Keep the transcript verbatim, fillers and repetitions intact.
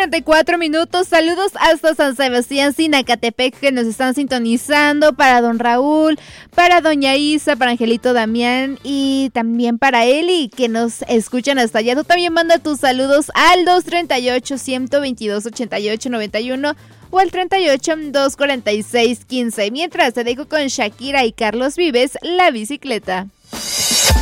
treinta y cuatro minutos. Saludos hasta San Sebastián, Sinacatepec, que nos están sintonizando. Para don Raúl, para doña Isa, para Angelito Damián y también para Eli, que nos escuchan hasta allá. Tú también manda tus saludos al dos treinta y ocho, ciento veintidós, ochenta y ocho, noventa y uno o al treinta y ocho, doscientos cuarenta y seis, quince. Mientras te dejo con Shakira y Carlos Vives, La Bicicleta.